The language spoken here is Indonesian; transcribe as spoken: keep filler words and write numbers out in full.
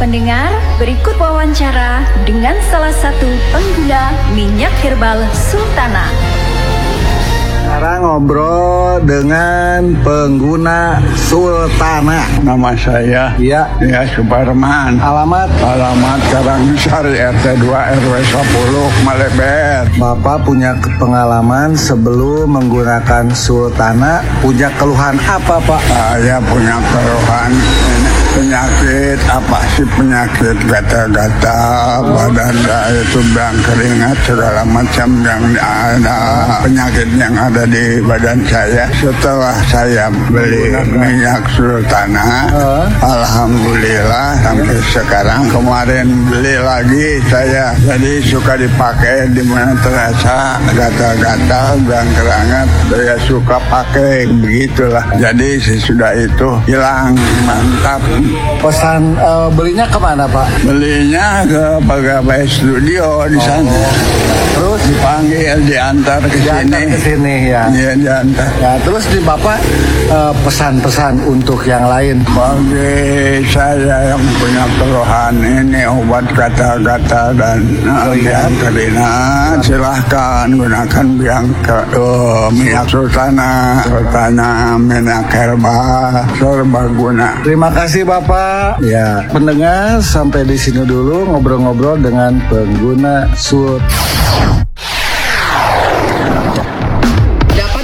Pendengar, berikut wawancara dengan salah satu pengguna minyak herbal Sultana. Sekarang ngobrol dengan pengguna Sultana. Nama saya Ya, ya Suparman. alamat Alamat Karangsari R T dua R W sepuluh Malebet. Bapak punya pengalaman sebelum menggunakan Sultana. Punya keluhan apa, Pak? Saya punya keluhan penyakit apa sih penyakit gatal-gatal badan saya itu biang keringat segala macam yang ada penyakit yang ada di badan saya. Setelah saya beli minyak Sultana, Uh. alhamdulillah sampai sekarang. Kemarin beli lagi saya, jadi suka dipakai di mana terasa gatal-gatal biang keringat, saya suka pakai begitulah. Jadi sesudah itu hilang, mantap. Pesan eh, belinya kemana, Pak? Belinya ke Pegawai Studio di sana. Terus Dipanggil, diantar ke diantar sini. ke sini ya. Iya, diantar. Ya, terus di Bapak eh, pesan-pesan untuk yang lain. Bagi saya yang punya keluhan ini obat gatal-gatal dan uh, biang keringat, silahkan gunakan biang ke uh, minyak Sultana. Sultana minyak herbal serbaguna. Terima kasih, Bapak. Ya, pendengar, sampai di sini dulu ngobrol-ngobrol dengan pengguna Sultana.